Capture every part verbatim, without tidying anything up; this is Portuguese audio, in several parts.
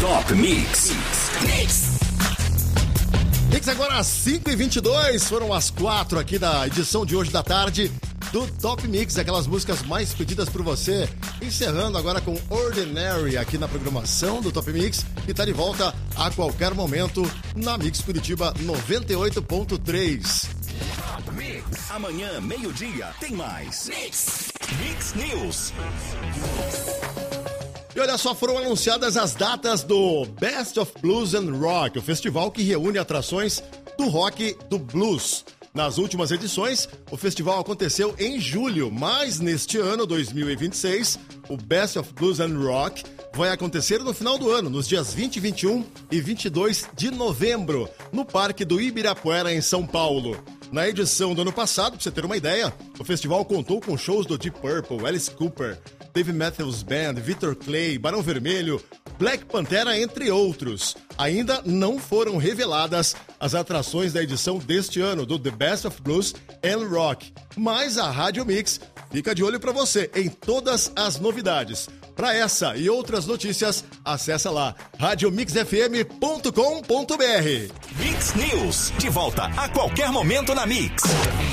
Top Mix. Mix. Mix agora às cinco e vinte e dois, foram as quatro aqui da edição de hoje da tarde do Top Mix, aquelas músicas mais pedidas por você. Encerrando agora com Ordinary aqui na programação do Top Mix, que tá de volta a qualquer momento na Mix Curitiba noventa e oito ponto três. Top Mix. Amanhã, meio-dia, tem mais. Mix. Mix News. E olha só, foram anunciadas as datas do Best of Blues and Rock, o festival que reúne atrações do rock e do blues. Nas últimas edições, o festival aconteceu em julho, mas neste ano, dois mil e vinte e seis, o Best of Blues and Rock vai acontecer no final do ano, nos dias vinte, vinte e um e vinte e dois de novembro, no Parque do Ibirapuera, em São Paulo. Na edição do ano passado, pra você ter uma ideia, o festival contou com shows do Deep Purple, Alice Cooper, Dave Matthews Band, Victor Clay, Barão Vermelho, Black Pantera, entre outros. Ainda não foram reveladas as atrações da edição deste ano do The Best of Blues and Rock, mas a Rádio Mix fica de olho para você em todas as novidades. Para essa e outras notícias, acessa lá rádio mix f m ponto com ponto b r. Mix News, de volta a qualquer momento na Mix.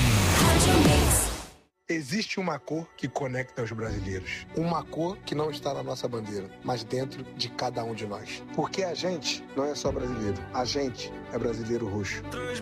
Existe uma cor que conecta os brasileiros. Uma cor que não está na nossa bandeira, mas dentro de cada um de nós. Porque a gente não é só brasileiro. A gente é brasileiro roxo.